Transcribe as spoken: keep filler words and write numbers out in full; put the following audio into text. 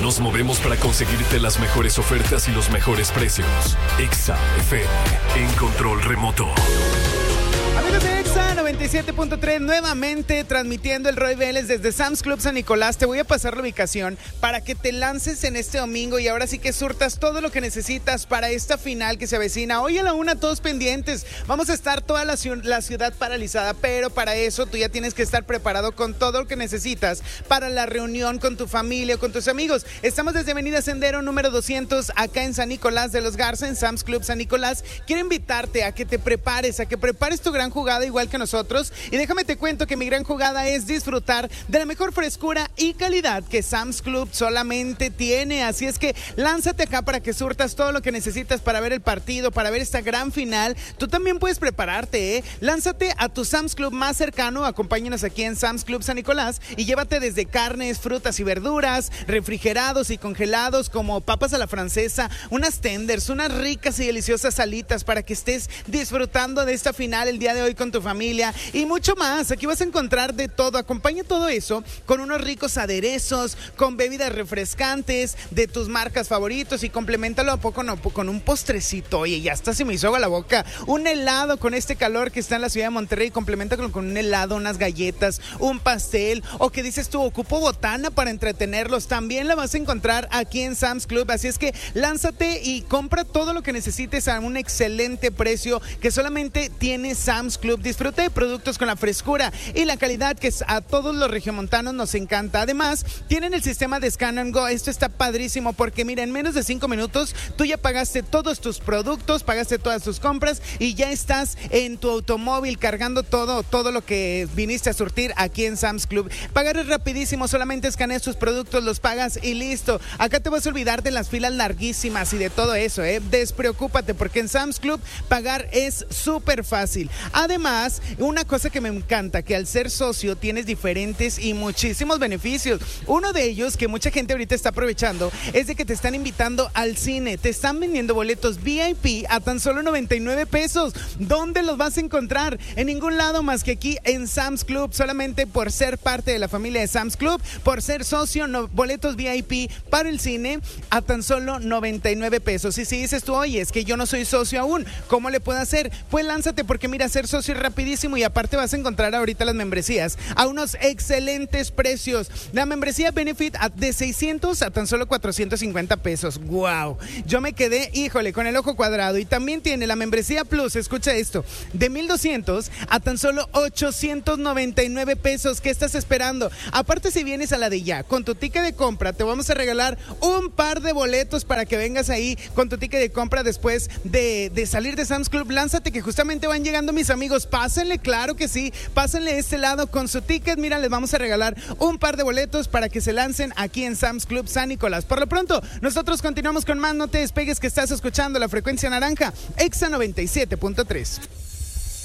Nos movemos para conseguirte las mejores ofertas y los mejores precios. Exa F M, en control remoto. Amigos de Exa noventa y siete punto tres, nuevamente transmitiendo el Roy Vélez desde Sam's Club San Nicolás. Te voy a pasar la ubicación para que te lances en este domingo y ahora sí que surtas todo lo que necesitas para esta final que se avecina. Hoy a la una, todos pendientes. Vamos a estar toda la, ciu- la ciudad paralizada, pero para eso tú ya tienes que estar preparado con todo lo que necesitas para la reunión con tu familia o con tus amigos. Estamos desde Avenida Sendero número doscientos, acá en San Nicolás de los Garza, en Sam's Club San Nicolás. Quiero invitarte a que te prepares, a que prepares tu gran jugada igual que nosotros, y déjame te cuento que mi gran jugada es disfrutar de la mejor frescura y calidad que Sam's Club solamente tiene. Así es que lánzate acá para que surtas todo lo que necesitas para ver el partido, para ver esta gran final. Tú también puedes prepararte, ¿eh? Lánzate a tu Sam's Club más cercano, acompáñanos aquí en Sam's Club San Nicolás y llévate desde carnes, frutas y verduras, refrigerados y congelados como papas a la francesa, unas tenders, unas ricas y deliciosas alitas para que estés disfrutando de esta final el día de hoy con tu familia y mucho más. Aquí vas a encontrar de todo. Acompaña todo eso con unos ricos aderezos, con bebidas refrescantes de tus marcas favoritos y complementalo a poco no, con un postrecito. Oye, ya hasta se me hizo agua la boca. Un helado con este calor que está en la ciudad de Monterrey, complementalo con un helado, unas galletas, un pastel, o que dices tú, ocupo botana para entretenerlos. También la vas a encontrar aquí en Sam's Club. Así es que lánzate y compra todo lo que necesites a un excelente precio que solamente tiene Sam's Club. Disfruta de productos con la frescura y la calidad que a todos los regiomontanos nos encanta. Además, tienen el sistema de Scan and Go. Esto está padrísimo porque mira, en menos de cinco minutos tú ya pagaste todos tus productos, pagaste todas tus compras y ya estás en tu automóvil cargando todo, todo lo que viniste a surtir aquí en Sam's Club. Pagar es rapidísimo, solamente escaneas tus productos, los pagas y listo. Acá te vas a olvidar de las filas larguísimas y de todo eso, ¿eh? Despreocúpate porque en Sam's Club pagar es súper fácil. Además, una cosa que me encanta, que al ser socio tienes diferentes y muchísimos beneficios. Uno de ellos, que mucha gente ahorita está aprovechando, es de que te están invitando al cine. Te están vendiendo boletos V I P a tan solo noventa y nueve pesos. ¿Dónde los vas a encontrar? En ningún lado más que aquí en Sam's Club. Solamente por ser parte de la familia de Sam's Club, por ser socio, no, boletos V I P para el cine a tan solo noventa y nueve pesos. Y si dices tú, oye, es que yo no soy socio aún, ¿cómo le puedo hacer? Pues lánzate porque mira, ser socio es rapidísimo y aparte vas a encontrar ahorita las membresías a unos excelentes precios. La membresía Benefit de seiscientos a tan solo cuatrocientos cincuenta pesos. ¡Wow! Yo me quedé, híjole, con el ojo cuadrado. Y también tiene la membresía Plus, escucha esto, de mil doscientos a tan solo ochocientos noventa y nueve pesos. ¿Qué estás esperando? Aparte, si vienes a la de ya, con tu ticket de compra, te vamos a regalar un par de boletos para que vengas ahí con tu ticket de compra después de, de salir de Sam's Club. Lánzate que justamente van llegando mis amigos. Pásenle, claro que sí, pásenle a este lado con su ticket. Mira, les vamos a regalar un par de boletos para que se lancen aquí en Sam's Club San Nicolás. Por lo pronto, nosotros continuamos con más. No te despegues que estás escuchando la frecuencia naranja, Exa noventa y siete punto tres.